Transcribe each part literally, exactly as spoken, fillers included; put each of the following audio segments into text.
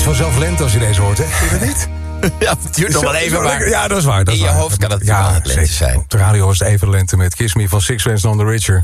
is vanzelf lente als je deze hoort, hè? Vind je dat niet? Ja, het duurt nog wel even, maar ja, dat is waar. Dat in is je waar. hoofd kan het ja, wel het lente zijn. Op de radio was het even lente met Kiss Me van Six Sense on the Richer.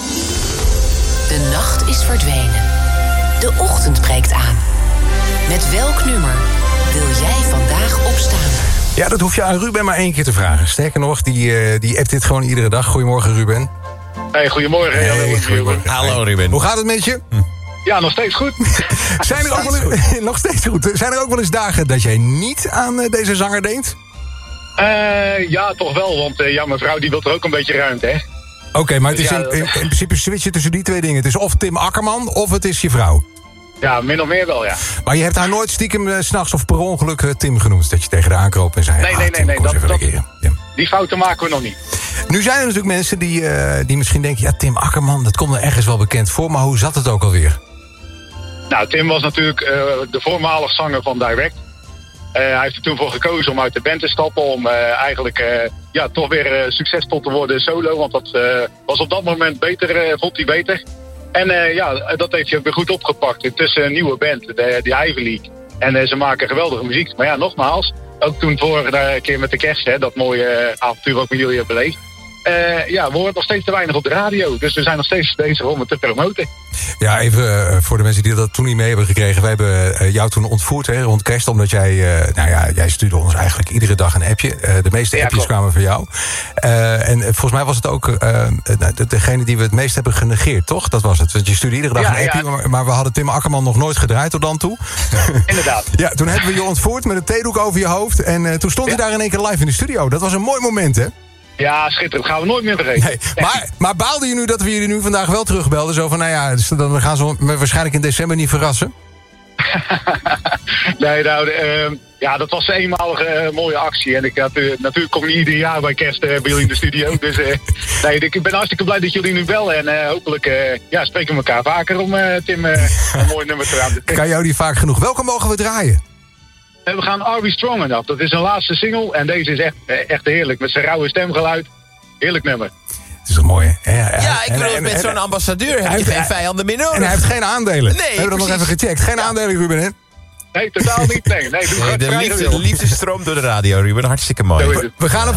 De nacht is verdwenen. De ochtend breekt aan. Met welk nummer wil jij vandaag opstaan? Ja, dat hoef je aan Ruben maar één keer te vragen. Sterker nog, die, uh, die appt dit gewoon iedere dag. Goedemorgen, Ruben. Hey, goedemorgen. Hey, Hallo, goedemorgen. Hallo, Ruben. Hoe gaat het met je? Ja, nog steeds goed. Zijn er ook wel eens, nog steeds goed. Zijn er ook wel eens dagen dat jij niet aan uh, deze zanger denkt? Uh, ja, toch wel. Want uh, ja, mijn vrouw die wil er ook een beetje ruimte, hè. Oké, okay, maar het is ja, in, in, in principe switchen tussen die twee dingen. Het is of Tim Akkerman of het is je vrouw. Ja, min of meer wel, ja. Maar je hebt haar nooit stiekem uh, 's nachts of per ongeluk uh, Tim genoemd. Dat je tegen haar aankroop en zei... Nee, ah, nee, Tim, nee. nee dat, dat, ja. Die fouten maken we nog niet. Nu zijn er natuurlijk mensen die, uh, die misschien denken... ja, Tim Akkerman, dat komt er ergens wel bekend voor. Maar hoe zat het ook alweer? Nou, Tim was natuurlijk uh, de voormalig zanger van Direct. Uh, hij heeft er toen voor gekozen om uit de band te stappen. Om uh, eigenlijk uh, ja, toch weer uh, succesvol te worden solo. Want dat uh, was op dat moment beter, uh, vond hij beter. En uh, ja, dat heeft hij ook weer goed opgepakt. Intussen een nieuwe band, de, de Ivy League. En uh, ze maken geweldige muziek. Maar ja, nogmaals, ook toen vorige keer met de kerst, hè, dat mooie uh, avontuur wat ik met jullie heb beleefd. Uh, ja, we horen nog steeds te weinig op de radio. Dus we zijn nog steeds bezig om het te promoten. Ja, even uh, voor de mensen die dat toen niet mee hebben gekregen. Wij hebben uh, jou toen ontvoerd hè, rond kerst. Omdat jij, uh, nou ja, jij stuurde ons eigenlijk iedere dag een appje. Uh, de meeste ja, appjes klopt. kwamen van jou. Uh, en uh, volgens mij was het ook uh, de, degene die we het meest hebben genegeerd, toch? Dat was het. Want je stuurde iedere dag ja, een appje. Ja. Maar, maar we hadden Tim Akkerman nog nooit gedraaid tot dan toe. Inderdaad. Ja, toen hebben we je ontvoerd met een theedoek over je hoofd. En uh, toen stond ja. hij daar in één keer live in de studio. Dat was een mooi moment, hè? Ja, schitterend. Gaan we nooit meer vergeten. Nee, maar, maar baalde je nu dat we jullie nu vandaag wel terugbelden? Zo van, nou ja, dus dan gaan ze me waarschijnlijk in december niet verrassen. nee, nou, uh, ja, dat was een eenmalige uh, mooie actie. En ik had, uh, natuurlijk kom ik niet ieder jaar bij kerst uh, bij jullie in de studio. Dus uh, nee, ik ben hartstikke blij dat jullie nu bellen. En uh, hopelijk uh, ja, spreken we elkaar vaker om uh, Tim uh, een mooi nummer te laten. Kan jou die vaak genoeg? Welke mogen we draaien? We gaan Are We Strong Enough. Dat is een laatste single. En deze is echt, echt heerlijk. Met zijn rauwe stemgeluid. Heerlijk nummer. Het is toch mooi, hè? Ja, ja, ik bedoel, met zo'n ambassadeur heb je geen vijanden meer nodig. En hij heeft geen aandelen. Nee, we hebben dat nog precies. even gecheckt. Geen ja. aandelen, Ruben, hè? Nee, totaal niet. Nee, nee, doe nee, de, liefde, de liefde stroomt door de radio, Ruben. Hartstikke mooi. We, we gaan